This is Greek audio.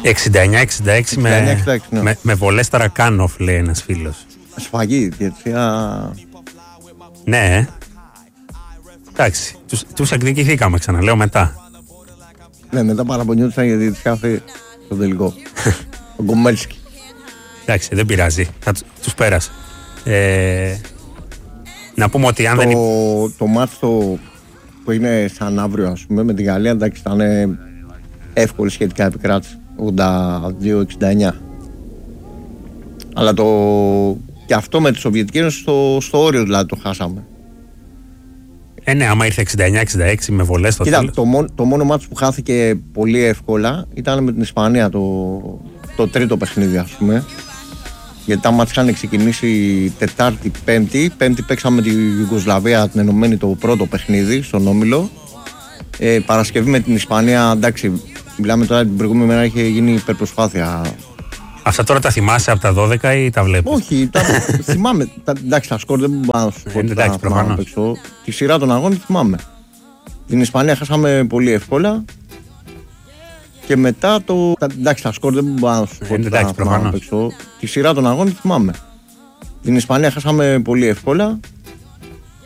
69-66 με βολές Ταρακάνοφ, λέει ένας φίλος. Σφαγή, διετησία. Ναι. Εντάξει, τους εκδικηθήκαμε, ξαναλέω, μετά. Ναι, μετά παραπονιόντουσαν για διετησία στο τελικό. Ο Γκομέλσκι. Εντάξει, δεν πειράζει, τους πέρασε. Να πούμε ότι αν το μάτς που είναι σαν αύριο, ας πούμε, με τη Γαλλία, εντάξει, ήταν εύκολη σχετικά επικράτηση, 82-69. Αλλά και αυτό με τη Σοβιετική Ένωση στο όριο δηλαδή το χάσαμε. Ναι, άμα ήρθε 69-66 με βολές στο τέλος. Το μόνο μάτς που χάθηκε πολύ εύκολα ήταν με την Ισπανία, το τρίτο παιχνίδι, ας πούμε. Γιατί τα μάτς είχαν ξεκινήσει Τετάρτη, Πέμπτη. Πέμπτη παίξαμε τη Ιουγκοσλαβία την ενωμένη το πρώτο παιχνίδι στον Όμιλο. Παρασκευή με την Ισπανία, εντάξει, μιλάμε τώρα την προηγούμενη μέρα, είχε γίνει υπερπροσπάθεια. Αυτά τώρα τα θυμάσαι από τα 12 ή τα βλέπεις? Όχι, θυμάμαι. Εντάξει, τα σκορ δεν μπορώ να σου πω. Εντάξει, προφανώς. Τη σειρά των αγώνων θυμάμαι. Την Ισπανία χάσαμε πολύ εύκολα. Και μετά εντάξει, τα σκορ δεν μπορώ να σου πω. Εντάξει, προφανώς. Τη σειρά των αγώνων θυμάμαι. Την Ισπανία χάσαμε πολύ εύκολα.